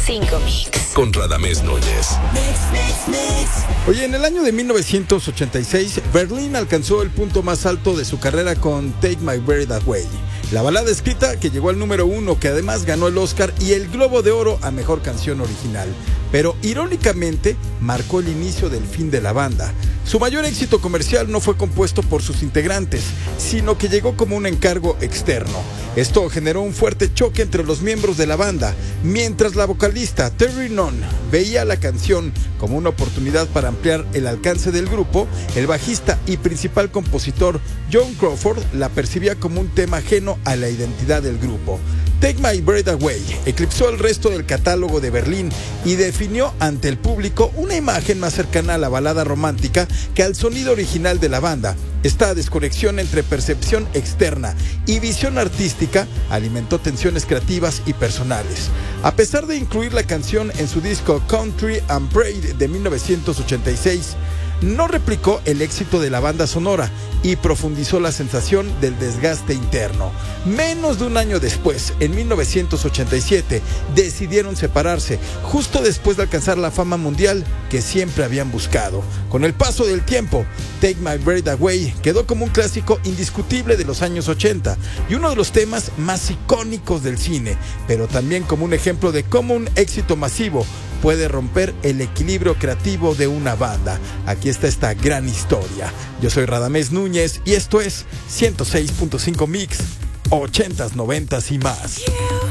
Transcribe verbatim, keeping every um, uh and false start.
cinco Mix. Con Radamés Núñez. Mix, mix, mix. Oye, en el año de mil novecientos ochenta y seis, Berlín alcanzó el punto más alto de su carrera con Take My Breath Away, la balada escrita que llegó al número uno, que además ganó el Oscar y el Globo de Oro a Mejor Canción Original. Pero irónicamente marcó el inicio del fin de la banda. Su mayor éxito comercial no fue compuesto por sus integrantes, sino que llegó como un encargo externo. Esto generó un fuerte choque entre los miembros de la banda, mientras la vocalista Terry Nunn veía la canción como una oportunidad para ampliar el alcance del grupo. El bajista y principal compositor John Crawford la percibía como un tema ajeno a la identidad del grupo. Take My Breath Away eclipsó el resto del catálogo de Berlín y definió ante el público una imagen más cercana a la balada romántica que al sonido original de la banda. Esta desconexión entre percepción externa y visión artística alimentó tensiones creativas y personales. A pesar de incluir la canción en su disco Country and Pride de mil novecientos ochenta y seis, no replicó el éxito de la banda sonora y profundizó la sensación del desgaste interno. Menos de un año después, en mil novecientos ochenta y siete, decidieron separarse, justo después de alcanzar la fama mundial que siempre habían buscado. Con el paso del tiempo, Take My Breath Away quedó como un clásico indiscutible de los años ochenta y uno de los temas más icónicos del cine, pero también como un ejemplo de cómo un éxito masivo puede romper el equilibrio creativo de una banda. Aquí está esta gran historia. Yo soy Radamés Núñez y esto es ciento seis punto cinco Mix, ochentas, noventas y más. You.